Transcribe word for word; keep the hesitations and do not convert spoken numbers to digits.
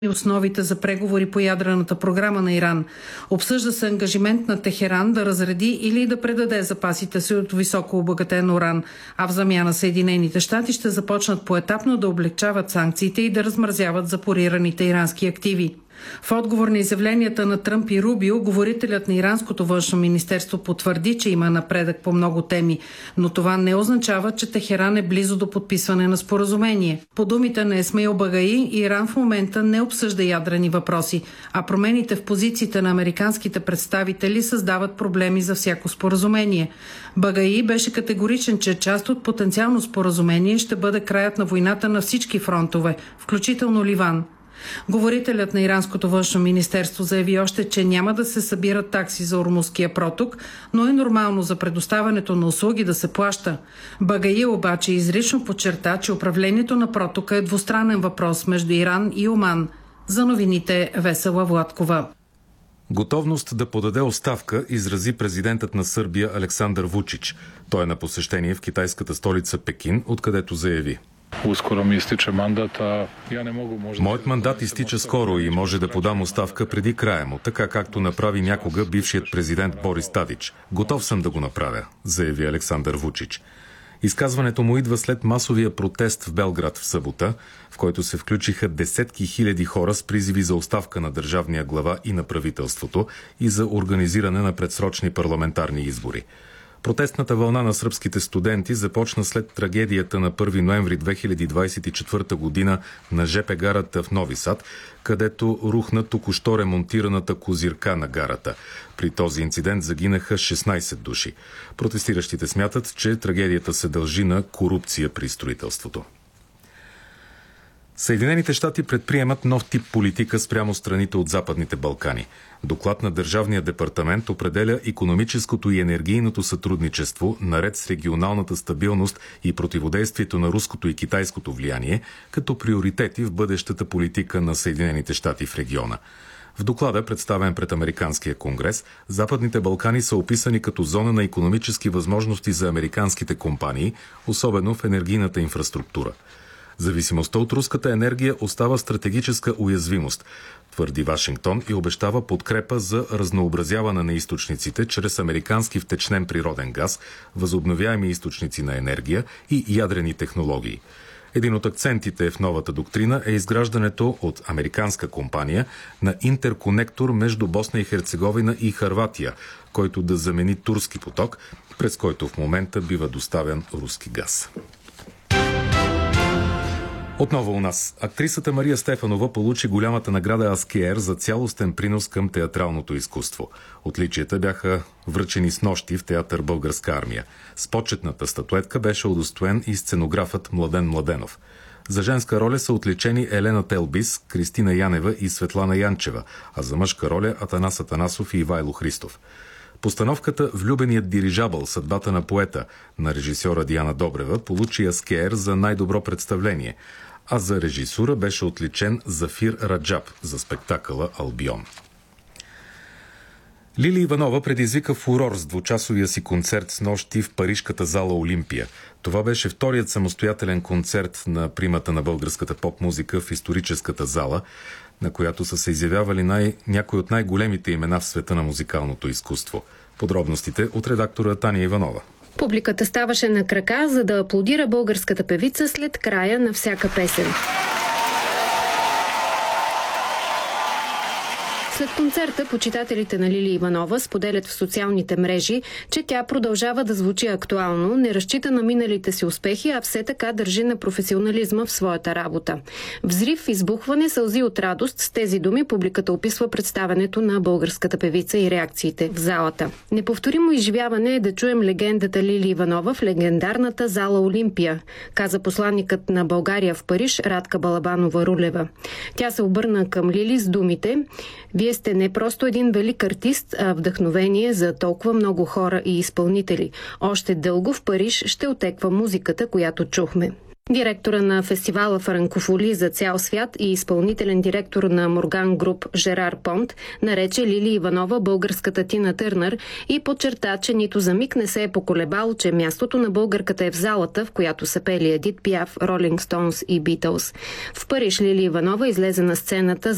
и основите за преговори по ядрената програма на Иран. Обсъжда се ангажимент на Техеран да разреди или да предаде запасите си от високо обогатен уран, а в замяна Съединените щати ще започнат поетапно да облегчават санкциите и да размразяват запорираните ирански активи. В отговор на изявленията на Тръмп и Рубио, говорителят на иранското външно министерство потвърди, че има напредък по много теми, но това не означава, че Техеран е близо до подписване на споразумение. По думите на Исмаил Багаи, Иран в момента не обсъжда ядрени въпроси, а промените в позициите на американските представители създават проблеми за всяко споразумение. Багаи беше категоричен, че част от потенциално споразумение ще бъде краят на войната на всички фронтове, включително Ливан. Говорителят на иранското външно министерство заяви още, че няма да се събират такси за Ормузския проток, но е нормално за предоставянето на услуги да се плаща. Багаи обаче изрично подчерта, че управлението на протока е двустранен въпрос между Иран и Оман. За новините Весела Владкова. Готовност да подаде оставка изрази президентът на Сърбия Александър Вучич. Той е на посещение в китайската столица Пекин, откъдето заяви: Ускоро ми изтича мандат, а я не мога, може... Моят мандат изтича скоро и може да подам оставка преди края му, така както направи някога бившият президент Борис Тадич. Готов съм да го направя, заяви Александър Вучич. Изказването му идва след масовия протест в Белград в събота, в който се включиха десетки хиляди хора с призиви за оставка на държавния глава и на правителството и за организиране на предсрочни парламентарни избори. Протестната вълна на сръбските студенти започна след трагедията на първи ноември две хиляди двадесет и четвърта година на жп гарата в Нови Сад, където рухна току-що ремонтираната козирка на гарата. При този инцидент загинаха шестнадесет души. Протестиращите смятат, че трагедията се дължи на корупция при строителството. Съединените щати предприемат нов тип политика спрямо страните от Западните Балкани. Доклад на Държавния департамент определя икономическото и енергийното сътрудничество, наред с регионалната стабилност и противодействието на руското и китайското влияние, като приоритети в бъдещата политика на Съединените щати в региона. В доклада, представен пред Американския конгрес, Западните Балкани са описани като зона на икономически възможности за американските компании, особено в енергийната инфраструктура. Зависимостта от руската енергия остава стратегическа уязвимост, твърди Вашингтон, и обещава подкрепа за разнообразяване на източниците чрез американски втечнен природен газ, възобновяеми източници на енергия и ядрени технологии. Един от акцентите в новата доктрина е изграждането от американска компания на интерконектор между Босна и Херцеговина и Хърватия, който да замени турски поток, през който в момента бива доставен руски газ. Отново у нас. Актрисата Мария Стефанова получи голямата награда Аскиер за цялостен принос към театралното изкуство. Отличията бяха връчени снощи в театър Българска армия. С почетната статуетка беше удостоен и сценографът Младен Младенов. За женска роля са отличени Елена Телбис, Кристина Янева и Светлана Янчева, а за мъжка роля Атанас Атанасов и Ивайло Христов. Постановката «Влюбеният дирижабъл. Съдбата на поета» на режисьора Диана Добрева получи Аскиер за най-добро представление, а за режисура беше отличен Зафир Раджаб за спектакъла «Албион». Лили Иванова предизвика фурор с двучасовия си концерт с нощи в парижката зала Олимпия. Това беше вторият самостоятелен концерт на примата на българската поп-музика в историческата зала, на която са се изявявали най- някои от най-големите имена в света на музикалното изкуство. Подробностите от редактора Таня Иванова. Публиката ставаше на крака, за да аплодира българската певица след края на всяка песен. След концерта почитателите на Лили Иванова споделят в социалните мрежи, че тя продължава да звучи актуално, не разчита на миналите си успехи, а все така държи на професионализма в своята работа. Взрив, избухване, сълзи от радост. С тези думи публиката описва представянето на българската певица и реакциите в залата. Неповторимо изживяване е да чуем легендата Лили Иванова в легендарната зала Олимпия, каза посланникът на България в Париж Радка Балабанова-Рулева. Тя се обърна към Лили с думите: "Вие сте не просто един велик артист, а вдъхновение за толкова много хора и изпълнители. Още дълго в Париж ще отеква музиката, която чухме." Директора на фестивала Франкофоли за цял свят и изпълнителен директор на Морган Груп Жерар Понт нарече Лили Иванова българската Тина Търнър и подчерта, че нито за миг не се е поколебал, че мястото на българката е в залата, в която са пели Едит Пиаф, Ролинг Стоунс и Битълс. В Париж Лили Иванова излезе на сцената